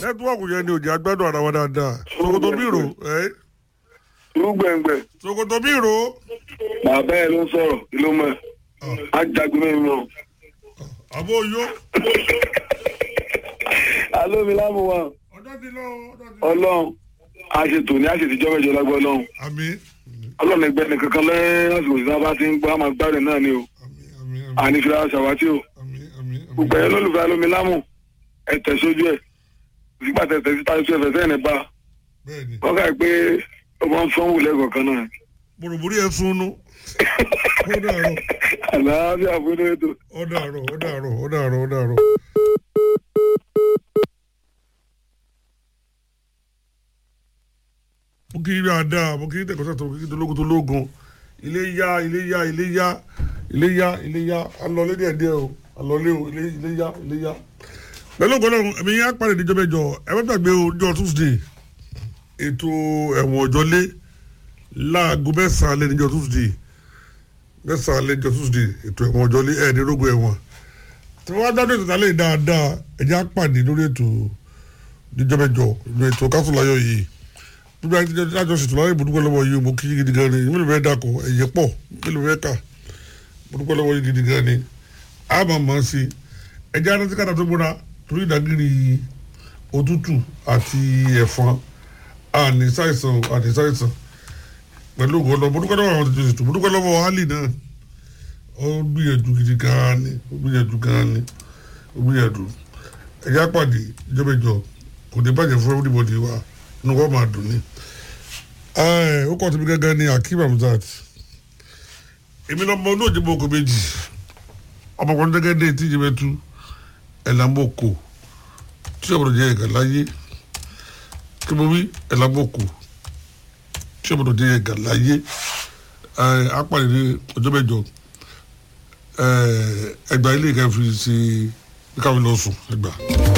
nẹ́tíwọ́ọ̀kù yẹn ni òjì agbádùn ara wa dáadáa Sokoto bírò Rúgbẹ̀ngbẹ̀. Sokoto bírò. Bàbá ẹ ló ń sọ̀rọ̀ ló mọ̀. Ajagun mẹ́rin mọ̀. Àbó yó. Alómi lámú wa. Ọjọ́ ti lọ. Ọlọ́run. Àṣetò ní àṣetìjọ́ mẹ́jọ lágbọ́ Ọlọ́run. Àmín. Ọlọ́run ẹgbẹ́ ni kankan lẹ́yìn àsìkò ìsìn bá ti ń gbọ́ àmọ́ gbádùn náà ni o. Ànífẹ́ àṣàwátì o. Gbogbo ẹ̀ lólùfẹ́ Alómi lámú. Ẹ tẹ̀ sójú ẹ̀. Sígbà tẹ̀tẹ̀ síta sí ẹ̀fẹ̀ sẹ́yìn bá. Wọ́n kà pé ọmọ ń fọ́n wùlẹ̀ kọ̀ọ̀kan náà. Bòròbòrí ẹ̀ súnú. Ó dàrọ̀. Àlàáfíà fún ètò. Ó dàrọ̀. Mo kì í dáadáa, mo kì í tẹ̀kọ́ sẹ́tọ̀, mo kì í tó lógun. Ilé yá. Alọ́lé díẹ̀ o. Alọ́lé o, ilé yá. Pẹ̀lú ògbọ́n náà, ẹ̀mí yá pàdé níjọ́ mẹ́jọ. Ẹ má gbàgbé ọjọ́ Tuesday. Ètò ẹ̀wọ̀n ọ̀jọ́lé láago 9 alẹ́ níjọ́ Tuesday. 9 alẹ́ níjọ́ Tuesday. Ètò ẹ̀wọ̀n ọ̀jọ́lé ẹ̀ẹ́dẹ́rógún ẹ̀wọ̀n. Tí wọ́n á dájọ́ ètò ìtàlẹ́ dáadáa, ẹ̀jẹ̀ á pàdé lórí ètò níjọ́ mẹ́jọ. Ìlú ètò Kásùláyọ̀ yìí. Gbogbo àti ìdájọ́ ṣètò láyé mo dúpẹ́ lọ́wọ́ yìí mo kí gidi gan ni. Mélòó fẹ́ dàkọ̀ ẹ̀yẹ pọ̀ mélòó fẹ́ kà. Mo dúpẹ́ lọ́wọ́ yìí gidi gan ni. A máa mọ̀ sí ẹ̀jẹ̀ arántí kàdà tó gbóná torí ìdágìrì òtútù àti ẹ̀fọn àní ṣàìsàn pẹ̀lú ògùn ọlọ́mọ dúpẹ́ lọ́wọ́ àwọn tuntun ṣètò mo dúpẹ́ lọ́wọ́ Ali náà ó gbìyànjú gidi gan ni ẹ̀jẹ̀ àpàdé ìjọba ìjọ kò ní bàjẹ́ fún everybody wa inú wọn máa dùn ní. Ó kọ́ tìbí gángan ní Akeem Hamzat èmi lọ́mọ olóòjì boko méjì ọmọkùnrin gẹ́gẹ́ tí ìjìbẹ́ tú ẹ̀làmọ́kò tí ọmọdé jẹ́ ẹ̀gà láyé kí mo wí ẹ̀làmọ́kò tí ọmọdé jẹ́ ẹ̀gà láyé apàdé ní ọjọ́ mẹ́jọ ẹgbàá ilé ìkẹfì sí káwé lọ sùn ẹgbàá.